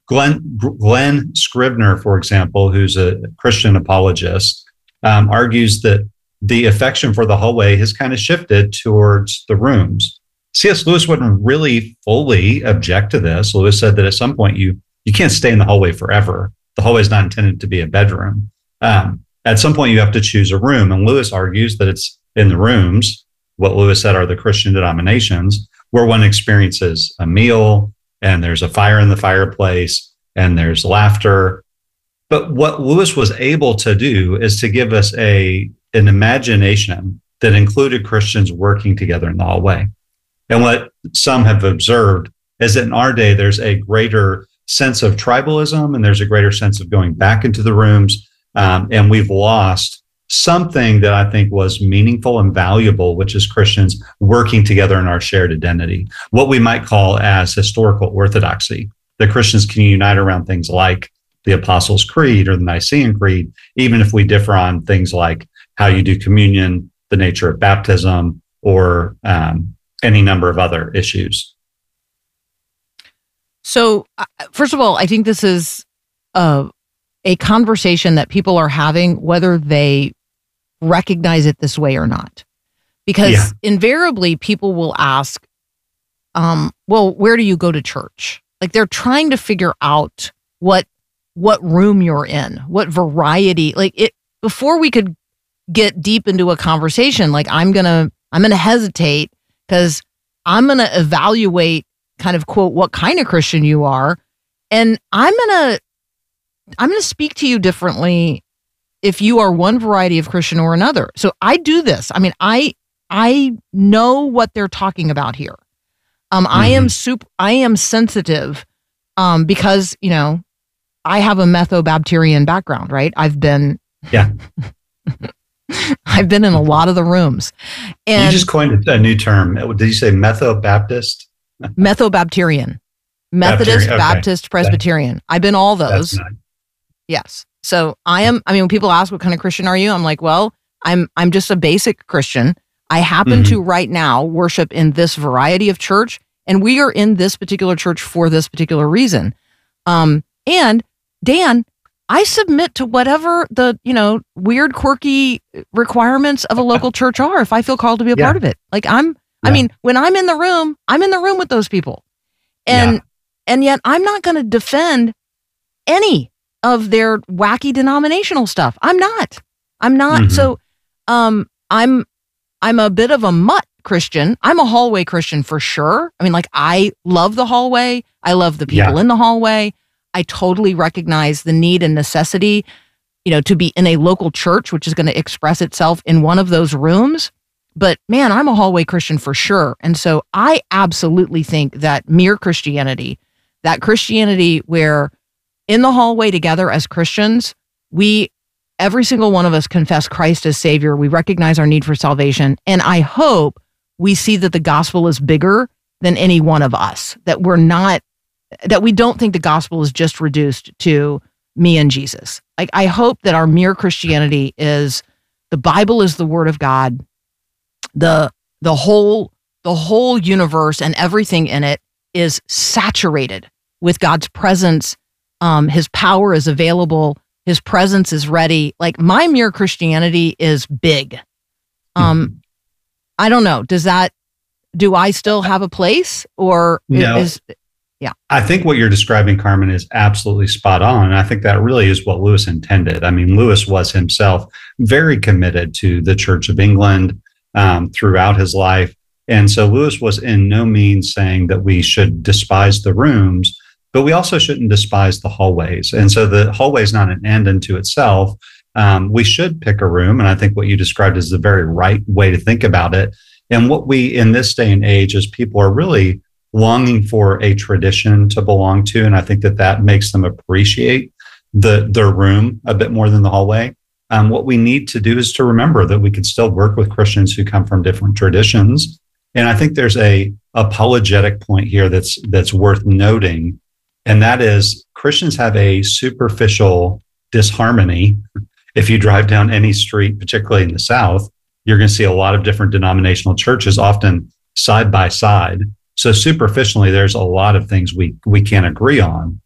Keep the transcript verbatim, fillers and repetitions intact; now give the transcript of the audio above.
Glenn, Glenn Scribner, for example, who's a Christian apologist, um, argues that the affection for the hallway has kind of shifted towards the rooms. C S. Lewis wouldn't really fully object to this. Lewis said that at some point you you can't stay in the hallway forever. The hallway is not intended to be a bedroom. Um, at some point you have to choose a room. And Lewis argues that it's in the rooms, what Lewis said are the Christian denominations, where one experiences a meal and there's a fire in the fireplace and there's laughter. But what Lewis was able to do is to give us a an imagination that included Christians working together in the hallway. And what some have observed is that in our day, there's a greater sense of tribalism and there's a greater sense of going back into the rooms. Um, and we've lost something that I think was meaningful and valuable, which is Christians working together in our shared identity, what we might call as historical orthodoxy. The Christians can unite around things like the Apostles' Creed or the Nicene Creed, even if we differ on things like how you do communion, the nature of baptism, or um, any number of other issues. So, uh, first of all, I think this is a, a conversation that people are having, whether they recognize it this way or not. Because yeah. invariably, people will ask, um, well, where do you go to church? Like they're trying to figure out what what room you're in, what variety. Like it before we could get deep into a conversation, like I'm gonna I'm gonna hesitate because I'm gonna evaluate kind of quote what kind of Christian you are, and I'm gonna I'm gonna speak to you differently if you are one variety of Christian or another. So I do this. I mean, I I know what they're talking about here. Um, mm-hmm. I am super. I am sensitive, um, because you know I have a Methobaptirian background, right? I've been yeah. I've been in a lot of the rooms. And you just coined a new term. Did you say Methobaptist? Methobaptirian, Methodist, okay. Baptist, Presbyterian. I've been all those. Nice. Yes. So I am. I mean, when people ask what kind of Christian are you, I'm like, well, I'm. I'm just a basic Christian. I happen mm-hmm. to right now worship in this variety of church, and we are in this particular church for this particular reason. Um, and Dan, I submit to whatever the, you know, weird, quirky requirements of a local church are if I feel called to be a yeah. part of it. Like I'm, yeah. I mean, when I'm in the room, I'm in the room with those people. And, yeah. and yet I'm not going to defend any of their wacky denominational stuff. I'm not, I'm not. Mm-hmm. So, um, I'm, I'm a bit of a mutt Christian. I'm a hallway Christian for sure. I mean, like I love the hallway. I love the people yeah. in the hallway. I totally recognize the need and necessity, you know, to be in a local church, which is going to express itself in one of those rooms. But man, I'm a hallway Christian for sure. And so I absolutely think that mere Christianity, that Christianity where in the hallway together as Christians, we, every single one of us confess Christ as Savior. We recognize our need for salvation. And I hope we see that the gospel is bigger than any one of us, that we're not, that we don't think the gospel is just reduced to me and Jesus. Like, I hope that our mere Christianity is the Bible is the word of God. The, the whole, the whole universe and everything in it is saturated with God's presence. Um, his power is available. His presence is ready. Like my mere Christianity is big. Um, mm-hmm. I don't know. Does that, do I still have a place or no. is, yeah. I think what you're describing, Carmen, is absolutely spot on. And I think that really is what Lewis intended. I mean, Lewis was himself very committed to the Church of England um, throughout his life. And so Lewis was in no means saying that we should despise the rooms, but we also shouldn't despise the hallways. And so the hallway is not an end unto itself. Um, we should pick a room. And I think what you described is the very right way to think about it. And what we, in this day and age, is people are really longing for a tradition to belong to. And I think that that makes them appreciate the their room a bit more than the hallway. Um, what we need to do is to remember that we can still work with Christians who come from different traditions. And I think there's a apologetic point here that's that's worth noting. And that is Christians have a superficial disharmony. If you drive down any street, particularly in the South, you're going to see a lot of different denominational churches, often side by side. So superficially, there's a lot of things we we can't agree on.